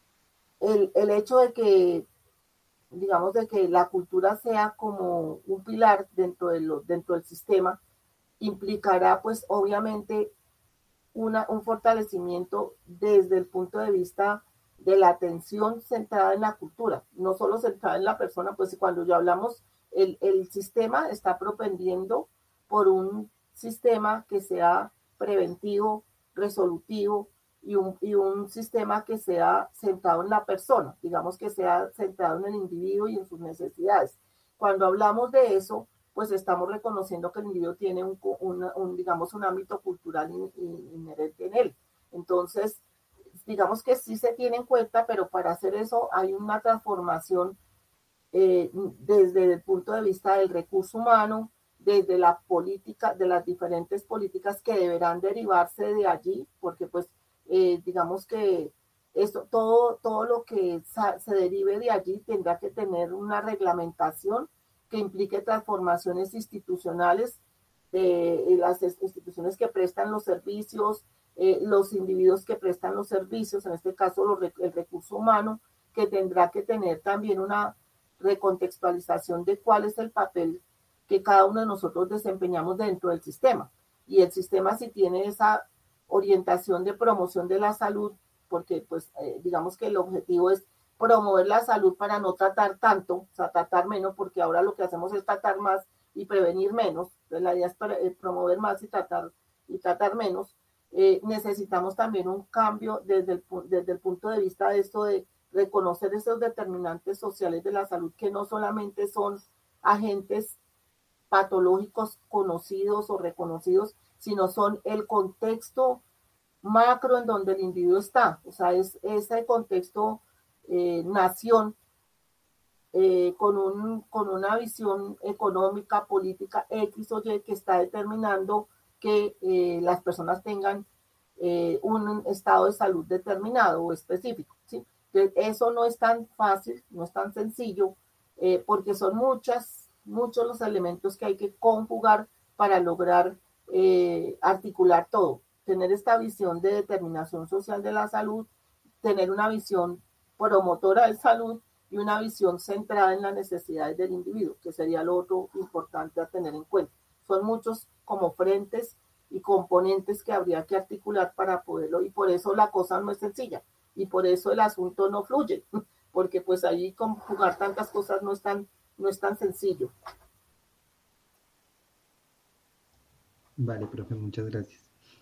El hecho de que, digamos, de que la cultura sea como un pilar dentro del sistema, implicará pues obviamente un fortalecimiento desde el punto de vista de la atención centrada en la cultura, no solo centrada en la persona, pues cuando ya hablamos, el sistema está propendiendo por un sistema que sea preventivo, resolutivo y un sistema que sea centrado en la persona, digamos que sea centrado en el individuo y en sus necesidades. Cuando hablamos de eso, pues estamos reconociendo que el individuo tiene digamos, un ámbito cultural inherente en él. Entonces, digamos que sí se tiene en cuenta, pero para hacer eso hay una transformación desde el punto de vista del recurso humano, desde la política, de las diferentes políticas que deberán derivarse de allí, porque pues digamos que todo lo que se derive de allí tendrá que tener una reglamentación que implique transformaciones institucionales, las instituciones que prestan los servicios, los individuos que prestan los servicios, en este caso el recurso humano, que tendrá que tener también una recontextualización de cuál es el papel que cada uno de nosotros desempeñamos dentro del sistema. Y el sistema, si tiene esa orientación de promoción de la salud, porque pues digamos que el objetivo es promover la salud para no tratar tanto, o sea, tratar menos, porque ahora lo que hacemos es tratar más y prevenir menos. Entonces la idea es promover más y tratar menos. Necesitamos también un cambio desde el punto de vista de esto de reconocer esos determinantes sociales de la salud que no solamente son agentes patológicos conocidos o reconocidos, sino son el contexto macro en donde el individuo está. O sea, es ese contexto nación con una visión económica, política X o Y que está determinando que las personas tengan un estado de salud determinado o específico, ¿sí? Entonces, eso no es tan fácil, no es tan sencillo, porque son muchos los elementos que hay que conjugar para lograr articular todo. Tener esta visión de determinación social de la salud, tener una visión promotora de salud y una visión centrada en las necesidades del individuo, que sería lo otro importante a tener en cuenta. Son muchos como frentes y componentes que habría que articular para poderlo, y por eso la cosa no es sencilla, y por eso el asunto no fluye, porque pues ahí conjugar tantas cosas no es tan sencillo. Vale, profe, muchas gracias.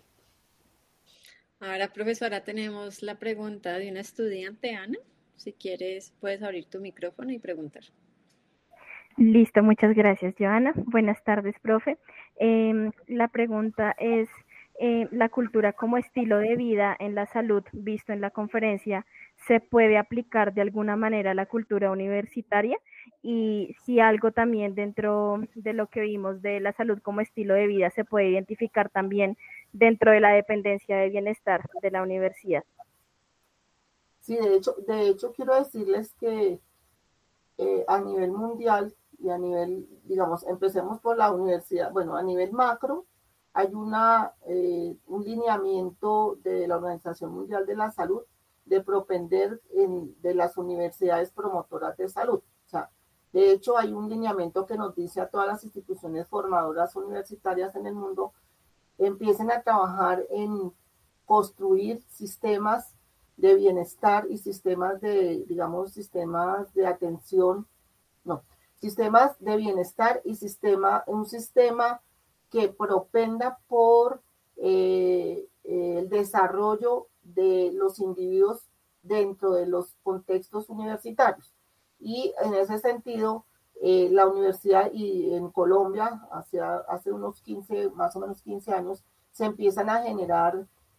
Ahora, profesora, tenemos la pregunta de una estudiante, Ana. Si quieres, puedes abrir tu micrófono y preguntar. Listo, muchas gracias, Joana. Buenas tardes, profe. La pregunta es, ¿la cultura como estilo de vida en la salud visto en la conferencia se puede aplicar de alguna manera a la cultura universitaria? Y si algo también dentro de lo que vimos de la salud como estilo de vida se puede identificar también dentro de la dependencia de bienestar de la universidad. Sí, de hecho quiero decirles que a nivel mundial y a nivel, digamos, empecemos por la universidad, bueno, a nivel macro, hay un lineamiento de la Organización Mundial de la Salud de propender de las universidades promotoras de salud. O sea, de hecho, hay un lineamiento que nos dice a todas las instituciones formadoras universitarias en el mundo, empiecen a trabajar en construir sistemas de bienestar y sistemas sistemas de atención, no, sistemas de bienestar y un sistema que propenda por el desarrollo de los individuos dentro de los contextos universitarios. Y en ese sentido, la universidad y en Colombia, hace unos 15, más o menos 15 años, se empiezan a generar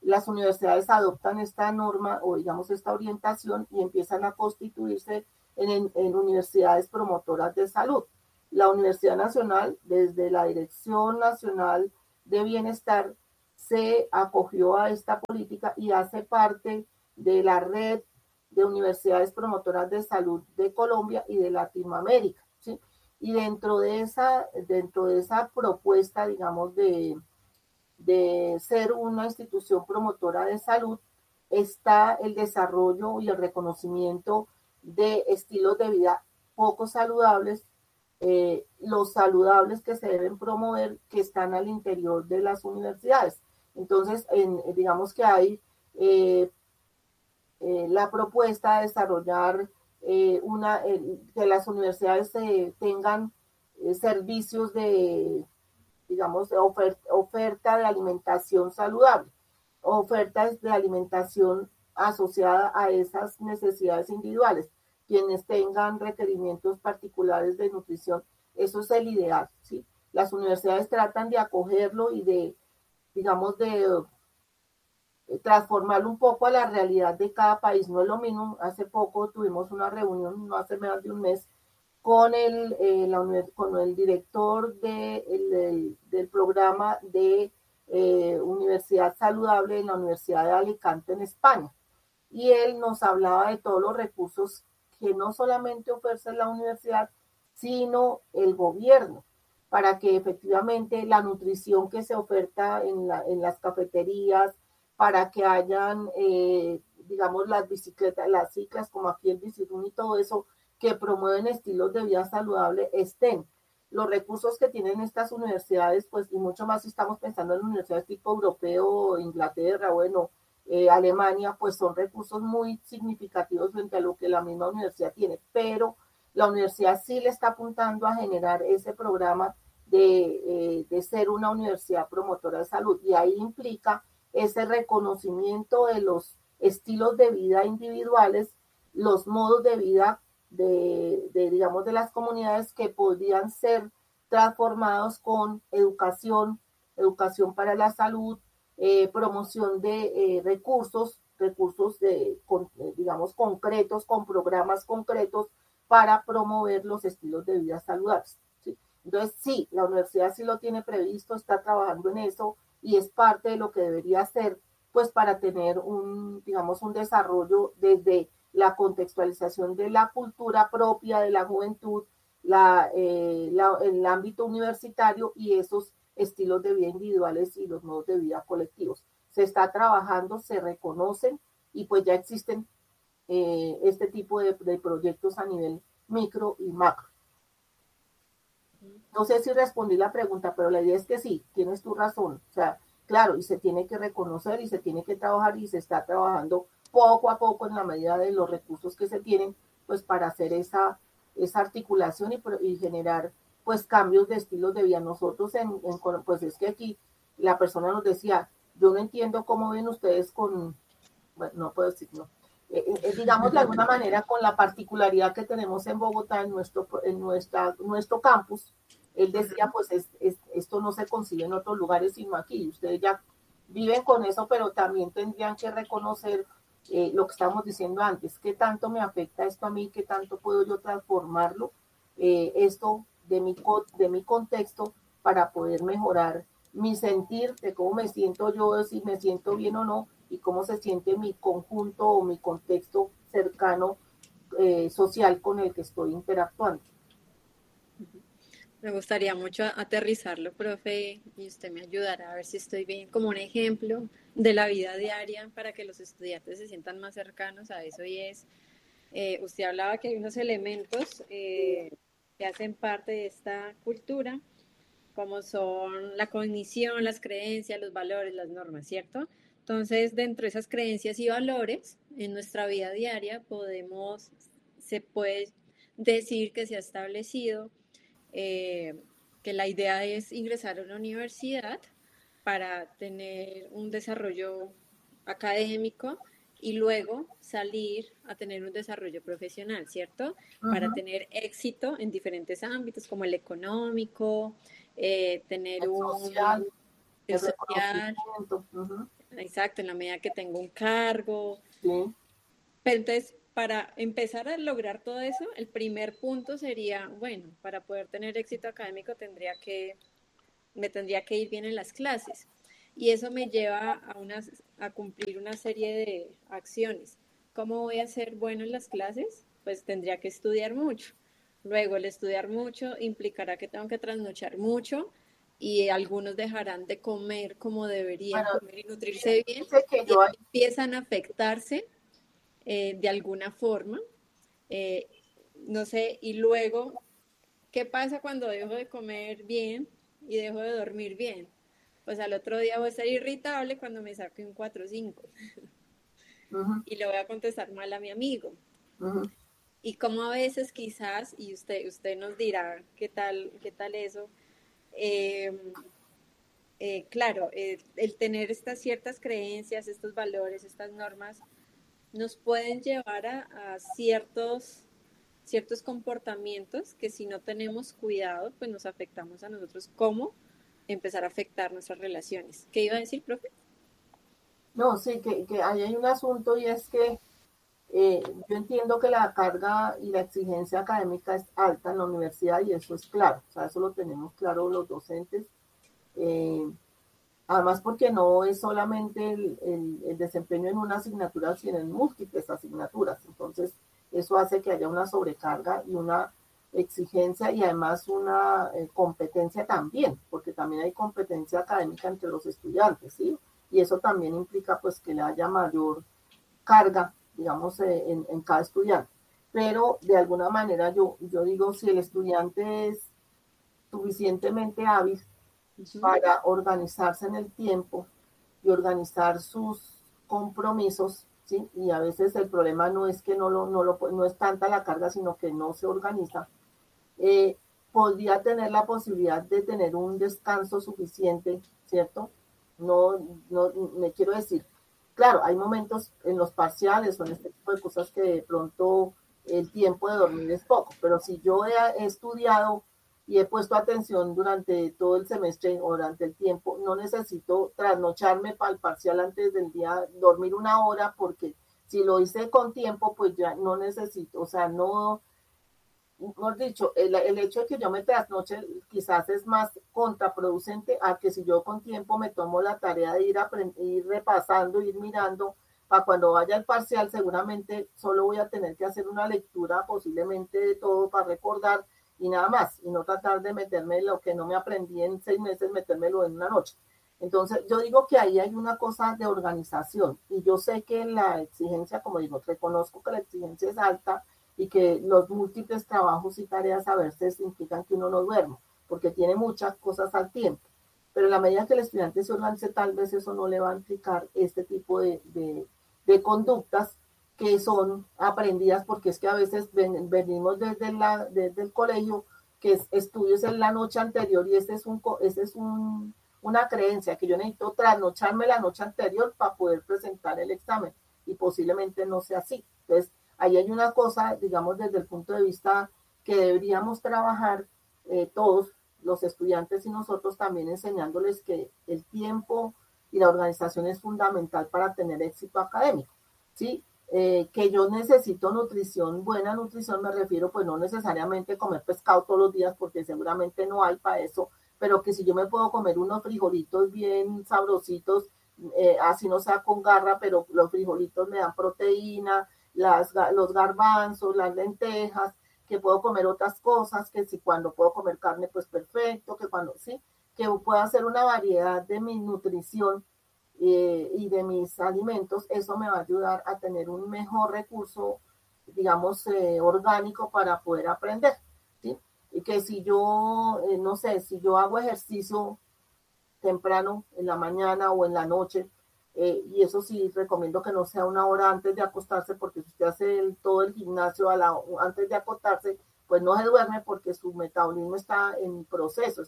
las universidades adoptan esta norma o digamos esta orientación y empiezan a constituirse en universidades promotoras de salud. La Universidad Nacional, desde la Dirección Nacional de Bienestar, se acogió a esta política y hace parte de la red de universidades promotoras de salud de Colombia y de Latinoamérica, ¿sí? Y dentro de esa propuesta, digamos, de ser una institución promotora de salud, está el desarrollo y el reconocimiento de estilos de vida poco saludables, los saludables que se deben promover, que están al interior de las universidades. Entonces, digamos que hay la propuesta de desarrollar que las universidades tengan servicios de, digamos, de oferta de alimentación saludable, ofertas de alimentación asociada a esas necesidades individuales, quienes tengan requerimientos particulares de nutrición. Eso es el ideal, ¿sí? Las universidades tratan de acogerlo y de, digamos, de transformarlo un poco a la realidad de cada país. No es lo mismo, hace poco tuvimos una reunión, no hace más de un mes, con el director del programa de Universidad Saludable en la Universidad de Alicante en España. Y él nos hablaba de todos los recursos que no solamente ofrece la universidad, sino el gobierno, para que efectivamente la nutrición que se oferta en las cafeterías, para que hayan, digamos, las bicicletas, las ciclas, como aquí el Bicirun y todo eso, que promueven estilos de vida saludable, estén. Los recursos que tienen estas universidades, pues, y mucho más si estamos pensando en universidades tipo europeo, Inglaterra, bueno, Alemania, pues son recursos muy significativos frente a lo que la misma universidad tiene, pero la universidad sí le está apuntando a generar ese programa de ser una universidad promotora de salud, y ahí implica ese reconocimiento de los estilos de vida individuales, los modos de vida digamos, de las comunidades, que podrían ser transformados con educación para la salud, promoción de recursos digamos, concretos, con programas concretos para promover los estilos de vida saludables, ¿sí? Entonces, sí, la universidad sí lo tiene previsto, está trabajando en eso y es parte de lo que debería hacer, pues, para tener digamos, un desarrollo desde la contextualización de la cultura propia de la juventud, el ámbito universitario y esos estilos de vida individuales y los modos de vida colectivos. Se está trabajando, se reconocen y pues ya existen este tipo de proyectos a nivel micro y macro. No sé si respondí la pregunta, pero la idea es que sí, tienes tu razón. O sea, claro, y se tiene que reconocer y se tiene que trabajar y se está trabajando poco a poco en la medida de los recursos que se tienen, pues para hacer esa articulación y generar pues cambios de estilos de vida. Nosotros pues es que aquí la persona nos decía, yo no entiendo cómo ven ustedes bueno, no puedo decir, no. Digamos de alguna manera con la particularidad que tenemos en Bogotá, en nuestro campus. Él decía, pues esto no se concibe en otros lugares sino aquí. Ustedes ya viven con eso, pero también tendrían que reconocer lo que estábamos diciendo antes, qué tanto me afecta esto a mí, qué tanto puedo yo transformarlo, esto de mi contexto, para poder mejorar mi sentir, de cómo me siento yo, si me siento bien o no, y cómo se siente mi conjunto o mi contexto cercano social con el que estoy interactuando. Me gustaría mucho aterrizarlo, profe, y usted me ayudará a ver si estoy bien, como un ejemplo de la vida diaria para que los estudiantes se sientan más cercanos a eso. Y usted hablaba que hay unos elementos que hacen parte de esta cultura, como son la cognición, las creencias, los valores, las normas, ¿cierto? Entonces, dentro de esas creencias y valores, en nuestra vida diaria se puede decir que se ha establecido que la idea es ingresar a una universidad para tener un desarrollo académico y luego salir a tener un desarrollo profesional, ¿cierto? Uh-huh. Para tener éxito en diferentes ámbitos, como el económico, tener el social, el social, uh-huh. exacto, en la medida que tengo un cargo. ¿sí? Pero entonces, para empezar a lograr todo eso, el primer punto sería, bueno, para poder tener éxito académico me tendría que ir bien en las clases. Y eso me lleva a cumplir una serie de acciones. ¿Cómo voy a ser bueno en las clases? Pues tendría que estudiar mucho. Luego, el estudiar mucho implicará que tengo que trasnochar mucho y algunos dejarán de comer como deberían Bueno, comer y nutrirse bien dice que y yo, empiezan a afectarse de alguna forma. Eh, no sé, y luego, ¿qué pasa cuando dejo de comer bien y dejo de dormir bien? Pues al otro día voy a estar irritable cuando me saque un 4 o 5 ujú, y le voy a contestar mal a mi amigo. ujú. Y como a veces quizás, y usted nos dirá qué tal eso, eh, claro, el tener estas ciertas creencias, estos valores, estas normas, nos pueden llevar a ciertos comportamientos que si no tenemos cuidado, pues nos afectamos a nosotros. ¿Cómo empezar a afectar nuestras relaciones? ¿Qué iba a decir, profe? No, sí, que ahí hay un asunto y es que yo entiendo que la carga y la exigencia académica es alta en la universidad y eso es claro, o sea, eso lo tenemos claro los docentes. Eh, Además, porque no es solamente el desempeño en una asignatura, sino en múltiples asignaturas. Entonces, eso hace que haya una sobrecarga y una exigencia y además una competencia también, porque también hay competencia académica entre los estudiantes, ¿sí? Y eso también implica pues que le haya mayor carga, digamos, en cada estudiante. Pero de alguna manera yo digo, si el estudiante es suficientemente hábil Uh-huh. para organizarse en el tiempo y organizar sus compromisos, ¿sí? Y a veces el problema no es que no es tanta la carga, sino que no se organiza. Eh, Podría tener la posibilidad de tener un descanso suficiente, ¿cierto? No, no, me quiero decir, claro, hay momentos en los parciales o en este tipo de cosas que de pronto el tiempo de dormir es poco, pero si yo he estudiado y he puesto atención durante todo el semestre o durante el tiempo, no necesito trasnocharme para el parcial antes del día, dormir una hora, porque si lo hice con tiempo, pues ya no necesito, o sea, no, mejor dicho, el hecho de que yo me trasnoche quizás es más contraproducente a que si yo con tiempo me tomo la tarea de ir repasando, ir mirando, para cuando vaya al parcial seguramente solo voy a tener que hacer una lectura posiblemente de todo para recordar y nada más, y no tratar de meterme lo que no me aprendí en 6 meses, metérmelo en una noche. Entonces, yo digo que ahí hay una cosa de organización y yo sé que la exigencia, como digo, reconozco que la exigencia es alta y que los múltiples trabajos y tareas a veces implican que uno no duerma, porque tiene muchas cosas al tiempo. Pero en la medida que el estudiante se organice, tal vez eso no le va a implicar este tipo de conductas que son aprendidas, porque es que a veces venimos desde el colegio, que es estudios en la noche anterior, y ese es una creencia, que yo necesito trasnocharme la noche anterior para poder presentar el examen, y posiblemente no sea así. Entonces, ahí hay una cosa, digamos, desde el punto de vista que deberíamos trabajar todos los estudiantes y nosotros también enseñándoles que el tiempo y la organización es fundamental para tener éxito académico, ¿sí? Que yo necesito nutrición, buena nutrición me refiero, pues no necesariamente comer pescado todos los días porque seguramente no hay para eso, pero que si yo me puedo comer unos frijolitos bien sabrositos, así no sea con garra, pero los frijolitos me dan proteína, los garbanzos, las lentejas, que puedo comer otras cosas, que si cuando puedo comer carne, pues perfecto, que cuando sí, que puedo hacer una variedad de mi nutrición y de mis alimentos, eso me va a ayudar a tener un mejor recurso, digamos, orgánico para poder aprender, ¿sí? Y que si yo, no sé, si yo hago ejercicio temprano, en la mañana o en la noche, y eso sí, recomiendo que no sea una hora antes de acostarse, porque si usted hace todo el gimnasio antes de acostarse, pues no se duerme porque su metabolismo está en proceso,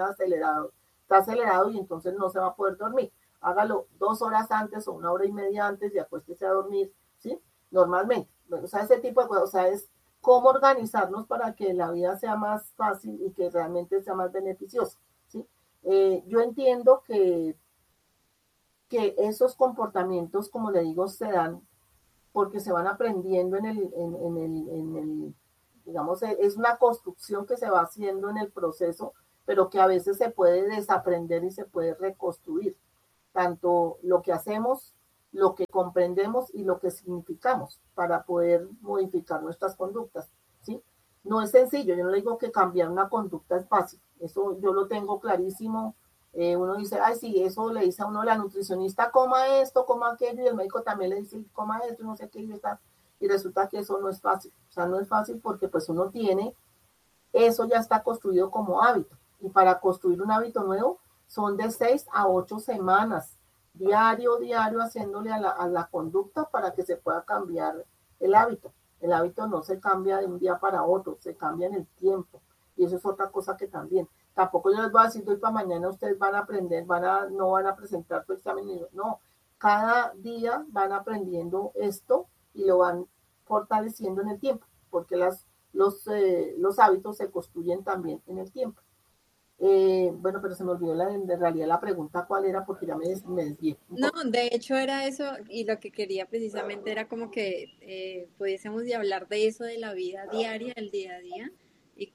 está acelerado y entonces no se va a poder dormir. Hágalo 2 horas antes o una hora y media antes y acuéstese a dormir, ¿sí? Normalmente. Bueno, o sea, ese tipo de cosas, o sea, es cómo organizarnos para que la vida sea más fácil y que realmente sea más beneficiosa, ¿sí? Yo entiendo que que esos comportamientos, como le digo, se dan porque se van aprendiendo digamos, es una construcción que se va haciendo en el proceso, pero que a veces se puede desaprender y se puede reconstruir, tanto lo que hacemos, lo que comprendemos y lo que significamos para poder modificar nuestras conductas, ¿sí? No es sencillo, yo no le digo que cambiar una conducta es fácil, eso yo lo tengo clarísimo. Uno dice, ay, sí, eso le dice a uno la nutricionista, coma esto, coma aquello, y el médico también le dice, coma esto, no sé qué, y resulta que eso no es fácil. O sea, no es fácil porque pues uno tiene, eso ya está construido como hábito. Y para construir un hábito nuevo son de 6 a 8 semanas, diario, haciéndole a la conducta para que se pueda cambiar el hábito. El hábito no se cambia de un día para otro, se cambia en el tiempo. Y eso es otra cosa que también. Tampoco yo les voy a decir, hoy para mañana ustedes van a aprender, no van a presentar tu examen. No, cada día van aprendiendo esto y lo van fortaleciendo en el tiempo, porque los hábitos se construyen también en el tiempo. Bueno, pero se me olvidó en realidad la pregunta cuál era, porque ya me desvié. No, de hecho era eso, y lo que quería precisamente era como que pudiésemos de hablar de eso, de la vida diaria, el día a día, y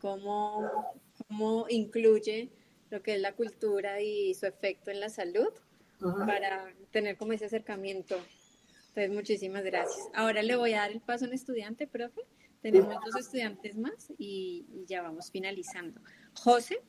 cómo incluye lo que es la cultura y su efecto en la salud, para tener como ese acercamiento. Entonces, muchísimas gracias. Ahora le voy a dar el paso a un estudiante, profe. Tenemos 2 estudiantes más y ya vamos finalizando. José.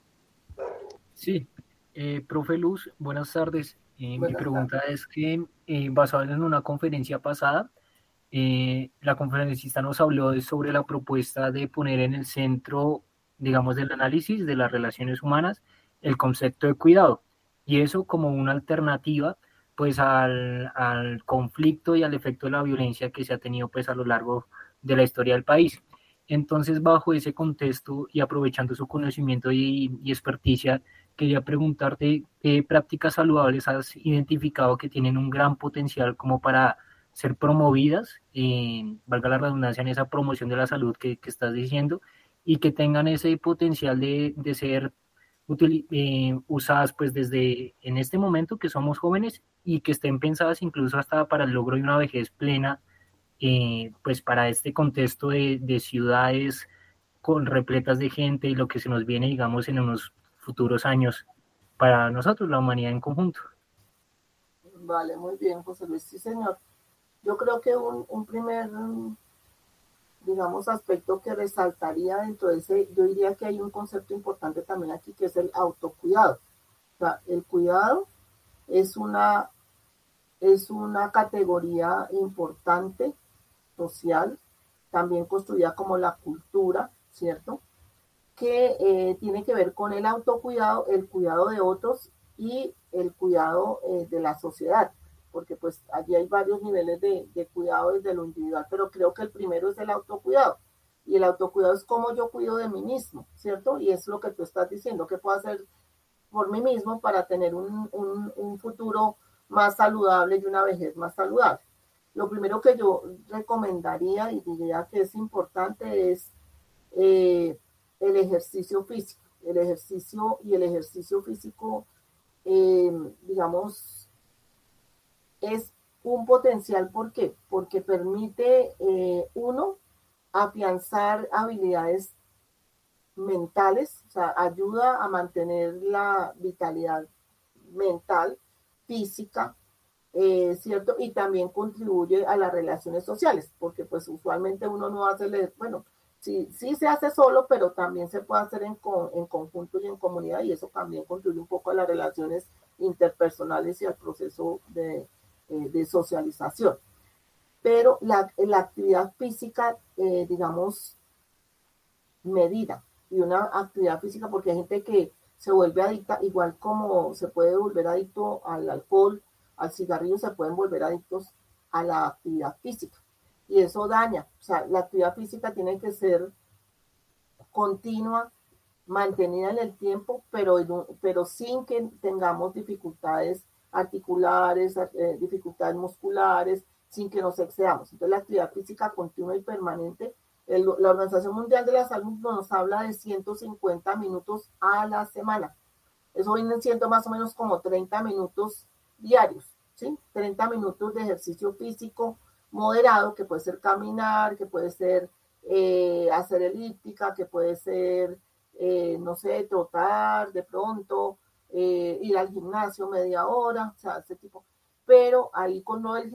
Sí, profe Luz, buenas tardes. Mi pregunta es que, basado en una conferencia pasada, la conferencista nos habló sobre la propuesta de poner en el centro, digamos, del análisis de las relaciones humanas, el concepto de cuidado, y eso como una alternativa, pues, al conflicto y al efecto de la violencia que se ha tenido, pues, a lo largo de la historia del país. Entonces, bajo ese contexto y aprovechando su conocimiento y experticia, quería preguntarte qué prácticas saludables has identificado que tienen un gran potencial como para ser promovidas, valga la redundancia, en esa promoción de la salud que estás diciendo, y que tengan ese potencial de ser usadas pues desde en este momento que somos jóvenes, y que estén pensadas incluso hasta para el logro de una vejez plena, pues para este contexto de ciudades con repletas de gente y lo que se nos viene, digamos, en unos futuros años para nosotros, la humanidad en conjunto. Vale, muy bien, José Luis, sí, señor. Yo creo que un primer, digamos, aspecto que resaltaría dentro de ese, yo diría que hay un concepto importante también aquí, que es el autocuidado. O sea, el cuidado es una categoría importante, social, también construida como la cultura, ¿cierto? Que tiene que ver con el autocuidado, el cuidado de otros y el cuidado de la sociedad, porque pues allí hay varios niveles de cuidado desde lo individual, pero creo que el primero es el autocuidado, y el autocuidado es cómo yo cuido de mí mismo, ¿cierto? Y es lo que tú estás diciendo, que puedo hacer por mí mismo para tener un futuro más saludable y una vejez más saludable. Lo primero que yo recomendaría y diría que es importante es el ejercicio físico. El ejercicio físico, digamos, es un potencial. ¿Por qué? Porque permite, uno, afianzar habilidades mentales, o sea, ayuda a mantener la vitalidad mental, física, ¿cierto? Y también contribuye a las relaciones sociales, porque pues usualmente uno no hace, bueno, sí se hace solo, pero también se puede hacer en conjunto y en comunidad, y eso también contribuye un poco a las relaciones interpersonales y al proceso de socialización. Pero la actividad física, digamos, medida, y una actividad física, porque hay gente que se vuelve adicta, igual como se puede volver adicto al alcohol, al cigarrillo, se pueden volver adictos a la actividad física. Y eso daña. O sea, la actividad física tiene que ser continua, mantenida en el tiempo, pero sin que tengamos dificultades articulares, dificultades musculares, sin que nos excedamos. Entonces, la actividad física continua y permanente, la Organización Mundial de la Salud nos habla de 150 minutos a la semana. Eso viene siendo más o menos como 30 minutos diarios, ¿sí? 30 minutos de ejercicio físico moderado, que puede ser caminar, que puede ser hacer elíptica, que puede ser, no sé, trotar de pronto, ir al gimnasio media hora, o sea, ese tipo. Pero ahí con lo del